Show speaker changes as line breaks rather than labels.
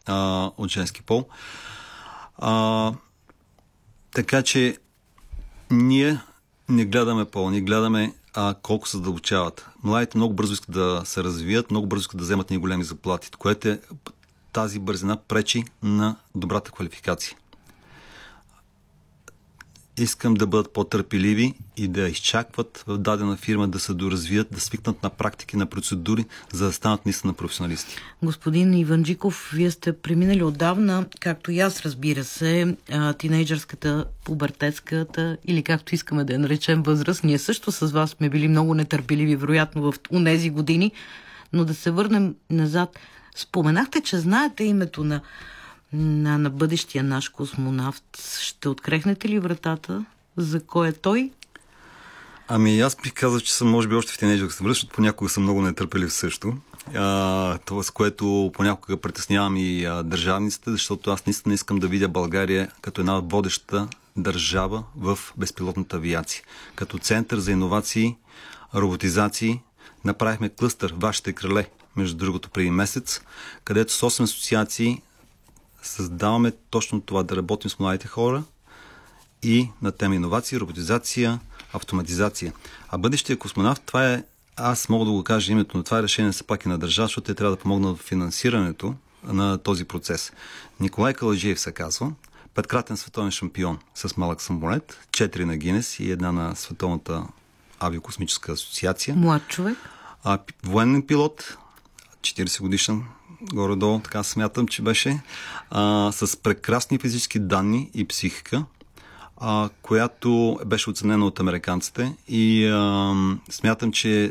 от женски пол. Така че ние не гледаме пол, ние гледаме колко се задълбочават. Младите много бързо искат да се развият, много бързо искат да вземат ни големи заплати, което тази бързина пречи на добрата квалификация. Искам да бъдат по-търпеливи и да изчакват в дадена фирма да се доразвият, да свикнат на практики, на процедури, за да станат наистина професионалисти.
Господин Иванджиков, вие сте преминали отдавна, както и аз, разбира се, тинейджърската, пубертетската или както искаме да я наречем възраст. Ние също с вас сме били много нетърпеливи, вероятно в онези години, но да се върнем назад. Споменахте, че знаете името на бъдещия наш космонавт. Ще открехнете ли вратата? За кой е той?
Ами аз бих казал, че съм може би още в тинейджърската възраст, защото понякога съм много нетърпелив също. Това, с което понякога притеснявам и държавниците, защото аз наистина искам да видя България като една водеща държава в безпилотната авиация. Като център за иновации, роботизации, направихме клъстър Вашите криле, между другото преди месец, където с 8 асоциации създаваме точно това, да работим с младите хора и на тема иновация, роботизация, автоматизация. А бъдещия космонавт, това е, аз мога да го кажа името, но това е решение все пак и на държава, защото те трябва да помогнат в финансирането на този процес. Николай Калайджиев се казва, 5-кратен световен шампион с малък самолет, 4 на Гинес и 1 на Световната авиокосмическа асоциация.
Млад човек.
Военен пилот, 40 годишен, горе-долу, така смятам, че беше, с прекрасни физически данни и психика, която беше оценена от американците и смятам, че